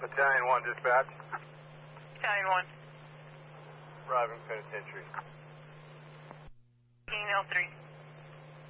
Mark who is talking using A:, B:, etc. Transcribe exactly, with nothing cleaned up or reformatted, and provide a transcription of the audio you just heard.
A: Battalion one dispatch.
B: Battalion one.
A: Arriving penitentiary.
B: King L three.